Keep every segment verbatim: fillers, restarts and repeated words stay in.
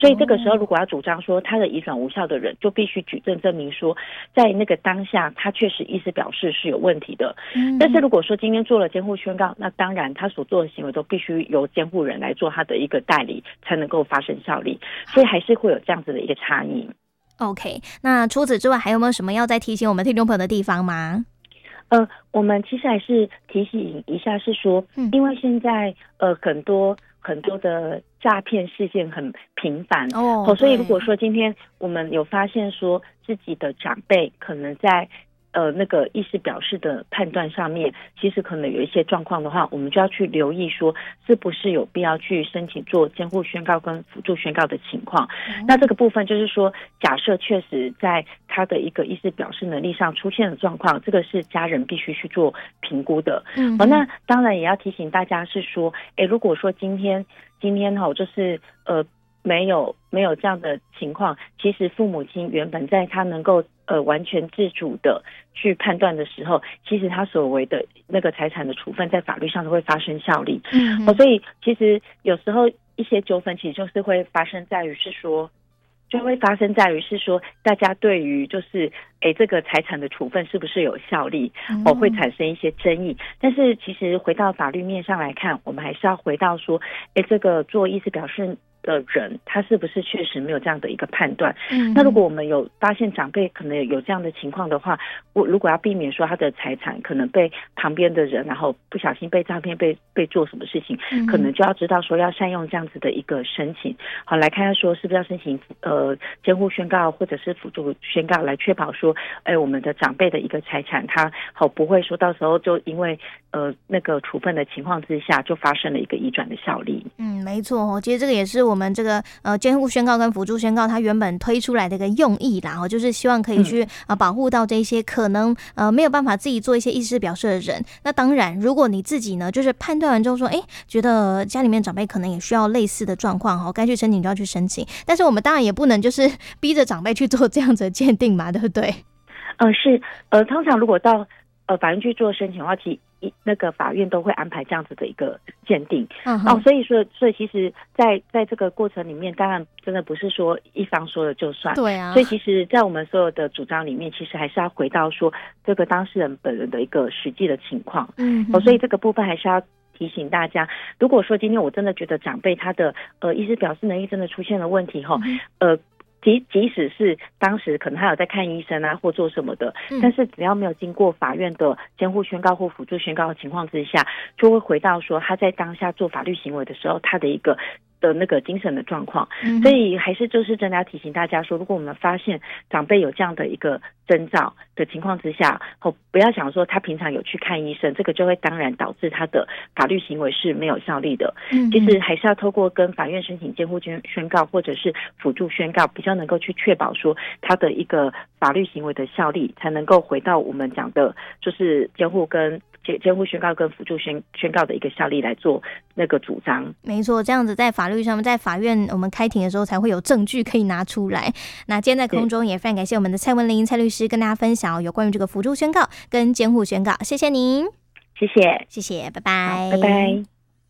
所以这个时候如果要主张说他的移转无效的人，就必须举证证明说在那个当下他确实意思表示是有问题的。嗯、但是如果说今天做了监护宣告，那当然他所做的行为都必须由监护人来做他的一个代理才能够发生效力，所以还是会有这样子的一个差异。 OK， 那除此之外还有没有什么要再提醒我们听众朋友的地方吗？ 呃，我们其实还是提醒一下，是说，因为现在呃很多很多的诈骗事件很频繁哦，哦，所以如果说今天我们有发现说自己的长辈可能在呃那个意思表示的判断上面，其实可能有一些状况的话，我们就要去留意说是不是有必要去申请做监护宣告跟辅助宣告的情况。嗯、那这个部分就是说，假设确实在他的一个意思表示能力上出现的状况，这个是家人必须去做评估的。嗯、哦，那当然也要提醒大家是说，哎，如果说今天今天哈、哦，就是呃。没有没有这样的情况，其实父母亲原本在他能够呃完全自主的去判断的时候，其实他所谓的那个财产的处分在法律上都会发生效力。嗯、哦，所以其实有时候一些纠纷其实就是会发生在于是说。就会发生在于是说，大家对于就是诶这个财产的处分是不是有效力，哦会产生一些争议。但是其实回到法律面上来看，我们还是要回到说，诶这个做意思表示的人，他是不是确实没有这样的一个判断？嗯，那如果我们有发现长辈可能有这样的情况的话，我如果要避免说他的财产可能被旁边的人，然后不小心被诈骗、被被做什么事情，嗯、可能就要知道说要善用这样子的一个申请，好来看看说是不是要申请呃监护宣告或者是辅助宣告，来确保说，哎我们的长辈的一个财产，他好不会说到时候就因为呃那个处分的情况之下，就发生了一个移转的效力。 嗯，没错，其实这个也是我们这个呃监护宣告跟辅助宣告它原本推出来的一个用意啦，就是希望可以去呃保护到这些可能呃没有办法自己做一些意思表示的人。那当然，如果你自己呢就是判断完之后说，哎，觉得家里面长辈可能也需要类似的状况哈，该去申请就要去申请。但是我们当然也不能就是逼着长辈去做这样子的鉴定嘛，对不对？ 呃，是呃，通常如果到呃法院去做申请的话，其一那个法院都会安排这样子的一个鉴定。嗯哦，所以说，所以其实在，在在这个过程里面，当然真的不是说一方说了就算。 对啊。 所以其实，在我们所有的主张里面，其实还是要回到说这个当事人本人的一个实际的情况。嗯。哦，所以这个部分还是要提醒大家，如果说今天我真的觉得长辈他的呃意思表示能力真的出现了问题哈，呃。即即使是当时可能他有在看医生啊或做什么的，嗯、但是只要没有经过法院的监护宣告或辅助宣告的情况之下，就会回到说他在当下做法律行为的时候，他的一个的那个精神的状况。嗯、所以还是就是真的要提醒大家说，如果我们发现长辈有这样的一个征兆的情况之下，哦，不要想说他平常有去看医生，这个就会当然导致他的法律行为是没有效力的。嗯、其实还是要透过跟法院申请监护宣告或者是辅助宣告，比较能够去确保说他的一个法律行为的效力，才能够回到我们讲的就是监护跟监护宣告跟辅助宣宣告的一个效力来做那个主张。 没错，这样子在法律上面，在法院我们开庭的时候才会有证据可以拿出来。那今天在空中也非常感谢我们的蔡文玲蔡律师跟大家分享有关于这个辅助宣告跟监护宣告，谢谢您。 谢谢谢谢，拜拜拜拜。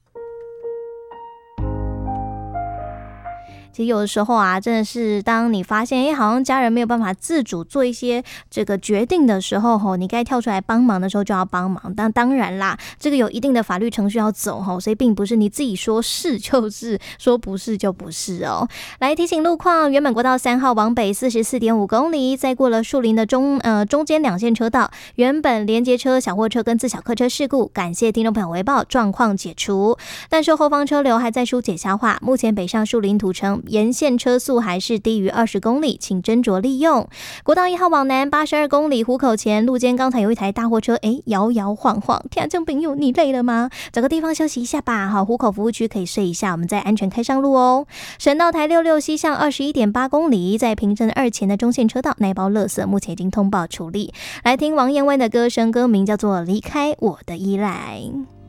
其实有的时候啊，真的是当你发现哎，好像家人没有办法自主做一些这个决定的时候吼，你该跳出来帮忙的时候就要帮忙。但当然啦，这个有一定的法律程序要走吼，所以并不是你自己说是就是，说不是就不是哦。来提醒路况，原本国道三号往北 四十四点五 公里，再过了树林的中呃中间两线车道，原本连接车、小货车跟自小客车事故，感谢听众朋友回报，状况解除，但是后方车流还在疏解消化。目前北上树林土城沿线车速还是低于二十公里，请斟酌利用。国道一号往南八十二公里，湖口前路肩刚才有一台大货车，哎，摇摇晃晃。听众朋友，你累了吗？找个地方休息一下吧。好，湖口服务区可以睡一下，我们再安全开上路哦。省道台六六西向二十一点八公里，在平镇二前的中线车道那包垃圾目前已经通报处理。来听王彦威的歌声，歌名叫做《离开我的依赖》。